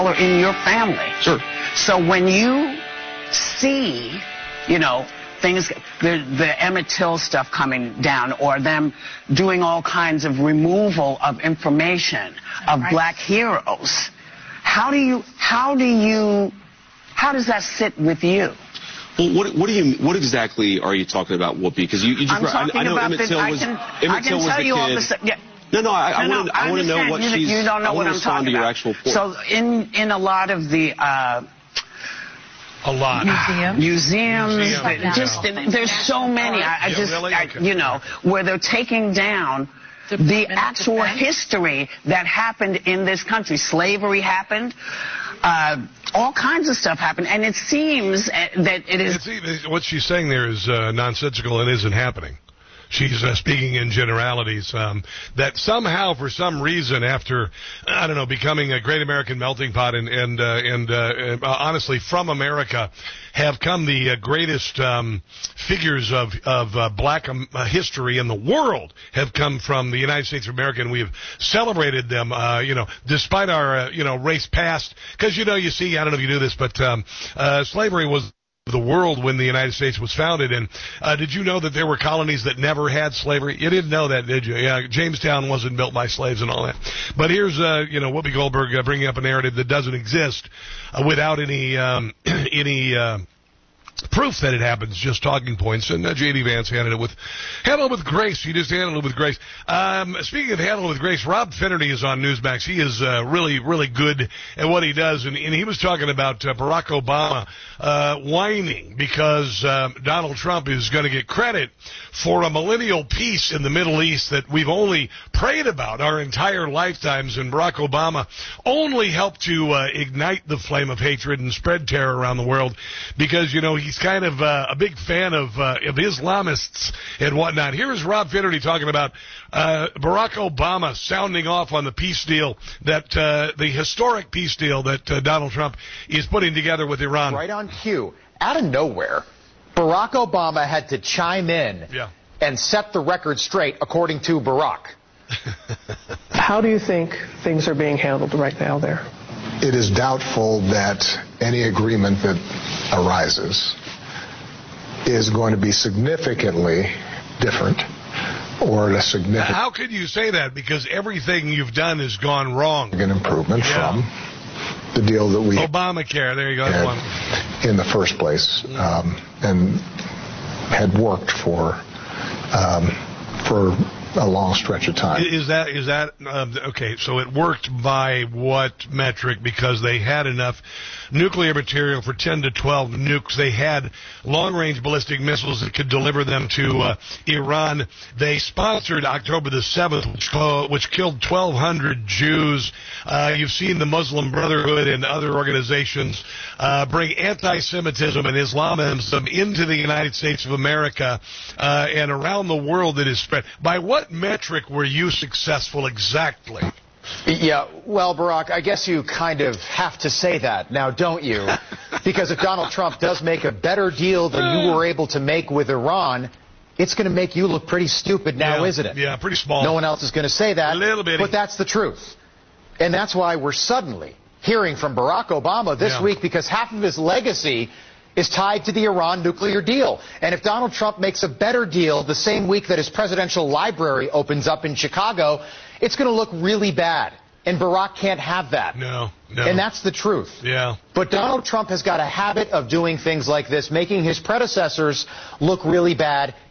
in your family. Sure. So when you see, things, the Emmett Till stuff coming down, or them doing all kinds of removal of information of black heroes, how does that sit with you? Well, what exactly are you talking about, Whoopi? Because you just, I know Emmett Till was a kid. No, I want to know what she's. You don't know what I'm talking about. Actual point. So in a lot of the museums, there's so many. Where they're taking down the actual history that happened in this country. Slavery happened. All kinds of stuff happened, and it seems that it is. What she's saying there is nonsensical and isn't happening. She's speaking in generalities, that somehow, for some reason, after, becoming a great American melting pot and honestly, from America, have come the greatest figures of black history in the world have come from the United States of America, and we have celebrated them, despite our, race past. Because, you see, I don't know if you knew this, but slavery was the world when the United States was founded. And did you know that there were colonies that never had slavery? You didn't know that, did you? Yeah, Jamestown wasn't built by slaves and all that. But here's Whoopi Goldberg bringing up a narrative that doesn't exist without any proof that it happens, just talking points. And J.D. Vance handled it with grace. He just handled it with grace. Speaking of handle it with grace, Rob Finnerty is on Newsmax. He is really, really good at what he does. And he was talking about Barack Obama whining because Donald Trump is going to get credit for a millennial peace in the Middle East that we've only prayed about our entire lifetimes. And Barack Obama only helped to ignite the flame of hatred and spread terror around the world because, he's kind of a big fan of Islamists and whatnot. Here is Rob Finnerty talking about Barack Obama sounding off on the peace deal, that the historic peace deal that Donald Trump is putting together with Iran. Right on cue, out of nowhere, Barack Obama had to chime in and set the record straight, according to Barack. How do you think things are being handled right now there? It is doubtful that any agreement that arises is going to be significantly different or a significant... How could you say that? Because everything you've done has gone wrong. An improvement from the deal that we... Obamacare, there you go. In the first place, and had worked for a long stretch of time. Is that okay? So it worked by what metric? Because they had enough nuclear material for 10 to 12 nukes. They had long-range ballistic missiles that could deliver them to Iran. They sponsored October the 7th, which killed 1,200 Jews. You've seen the Muslim Brotherhood and other organizations bring anti-Semitism and Islamism into the United States of America and around the world. That is spread. By what metric were you successful exactly? Yeah, well, Barack, I guess you kind of have to say that now, don't you? Because if Donald Trump does make a better deal than you were able to make with Iran, it's going to make you look pretty stupid now, isn't it? Yeah, pretty small. No one else is going to say that. A little bit. But that's the truth. And that's why we're suddenly hearing from Barack Obama this week, because half of his legacy is tied to the Iran nuclear deal. And if Donald Trump makes a better deal the same week that his presidential library opens up in Chicago, it's going to look really bad. And Barack can't have that. No. And that's the truth. Yeah. But Donald Trump has got a habit of doing things like this, making his predecessors look really bad.